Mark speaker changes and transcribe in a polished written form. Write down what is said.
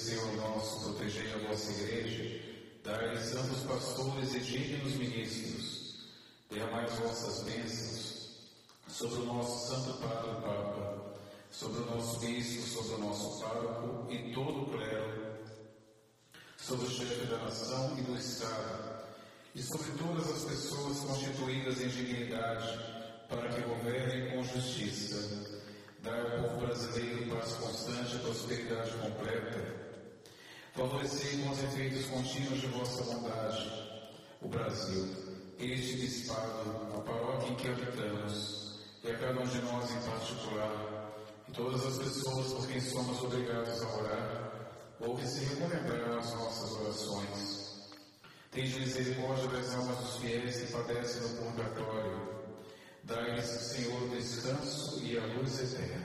Speaker 1: Senhor nosso, protegei a vossa igreja, dai-lhe santos pastores e dignos ministros, derramai as vossas bênçãos sobre o nosso Santo Padre Papa, sobre o nosso bispo, sobre o nosso pároco e todo o clero, sobre o chefe da nação e do Estado, e sobre todas as pessoas constituídas em dignidade, para que governem com justiça. Dai ao povo brasileiro paz constante e prosperidade completa. Favorecei com os efeitos contínuos de vossa bondade o Brasil, este bispado, a paróquia em que habitamos, e a cada um de nós em particular, e todas as pessoas por quem somos obrigados a orar, ou que se recorrerão às nossas orações. Tende misericórdia das almas dos fiéis que padecem no purgatório. Dai-lhes, Senhor, descanso e a luz eterna.